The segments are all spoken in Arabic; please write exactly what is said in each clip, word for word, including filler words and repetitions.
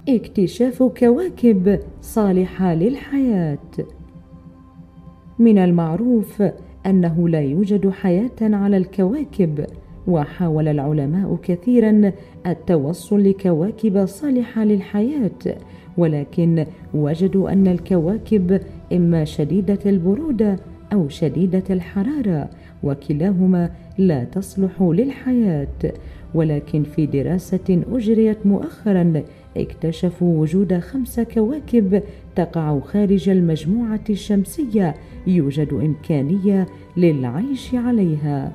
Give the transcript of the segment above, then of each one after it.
اكتشاف كواكب صالحة للحياة. من المعروف أنه لا يوجد حياة على الكواكب، وحاول العلماء كثيرا التوصل لكواكب صالحة للحياة، ولكن وجدوا أن الكواكب إما شديدة البرودة أو شديدة الحرارة، وكلاهما لا تصلح للحياة. ولكن في دراسة أجريت مؤخرا اكتشفوا وجود خمس كواكب تقع خارج المجموعة الشمسية يوجد إمكانية للعيش عليها.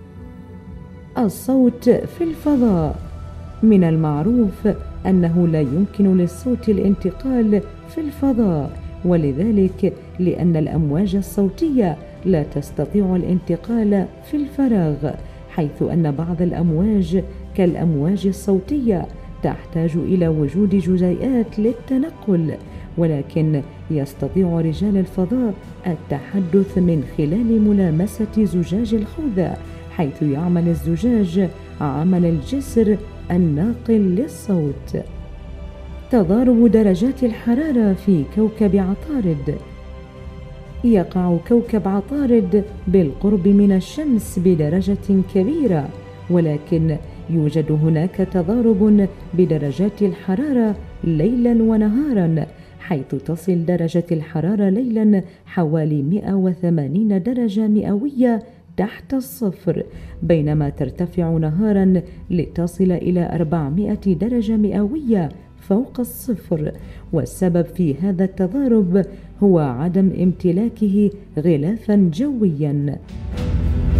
الصوت في الفضاء. من المعروف أنه لا يمكن للصوت الانتقال في الفضاء، ولذلك لأن الأمواج الصوتية لا تستطيع الانتقال في الفراغ، حيث أن بعض الأمواج كالأمواج الصوتية تحتاج إلى وجود جزيئات للتنقل، ولكن يستطيع رجال الفضاء التحدث من خلال ملامسة زجاج الخوذة، حيث يعمل الزجاج عمل الجسر الناقل للصوت. تضارب درجات الحرارة في كوكب عطارد. يقع كوكب عطارد بالقرب من الشمس بدرجة كبيرة، ولكن يوجد هناك تضارب بدرجات الحرارة ليلا ونهارا، حيث تصل درجة الحرارة ليلا حوالي مئة وثمانين درجة مئوية تحت الصفر، بينما ترتفع نهارا لتصل إلى أربعمئة درجة مئوية فوق الصفر. والسبب في هذا التضارب هو عدم امتلاكه غلافا جويا.